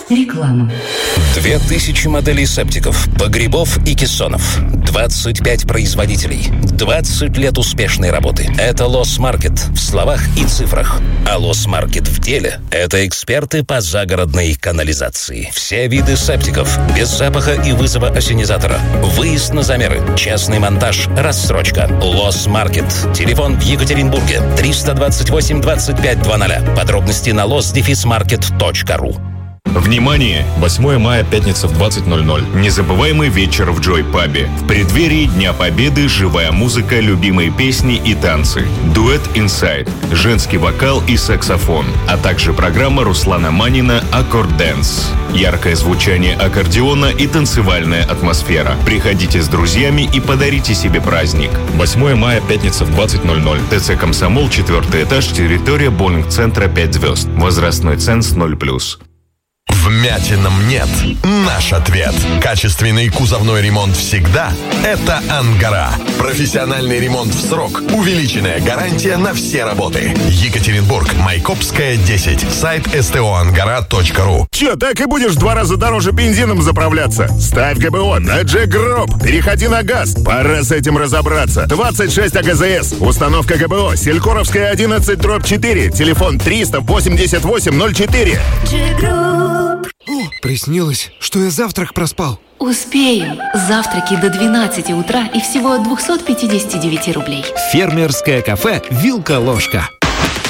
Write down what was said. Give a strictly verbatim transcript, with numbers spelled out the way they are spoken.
Реклама. Две тысячи моделей септиков, погребов и кессонов. двадцать пять производителей. двадцать лет успешной работы. Это Лос-Маркет в словах и цифрах. А Лос-Маркет в деле – это эксперты по загородной канализации. Все виды септиков, без запаха и вызова ассенизатора. Выезд на замеры, частный монтаж, рассрочка. Лос-Маркет. Телефон в Екатеринбурге триста двадцать восемь двадцать пять двадцать. Подробности на лос маркет точка ру. Внимание! восьмое мая, пятница в двадцать ноль ноль. Незабываемый вечер в Джой Пабе. В преддверии Дня Победы живая музыка, любимые песни и танцы. Дуэт «Инсайд», женский вокал и саксофон, а также программа Руслана Манина «Аккорд Дэнс». Яркое звучание аккордеона и танцевальная атмосфера. Приходите с друзьями и подарите себе праздник. восьмое мая, пятница в двадцать ноль ноль. ТЦ «Комсомол», четвертый этаж, территория боулинг-центра пять звезд. Возрастной ценз ноль плюс. Вмятинам нет. Наш ответ. Качественный кузовной ремонт всегда – это Ангара. Профессиональный ремонт в срок. Увеличенная гарантия на все работы. Екатеринбург, Майкопская, десять. Сайт эс тэ о ангара точка ру. Че, так и будешь в два раза дороже бензином заправляться? Ставь ГБО на Джек-Групп. Переходи на газ. Пора с этим разобраться. двадцать шесть АГЗС. Установка ГБО. Селькоровская, одиннадцать, дробь четыре. Телефон триста восемьдесят восемь ноль четыре. О, приснилось, что я завтрак проспал. Успеем. Завтраки до двенадцати утра и всего от двухсот пятидесяти девяти рублей. Фермерское кафе «Вилка-ложка».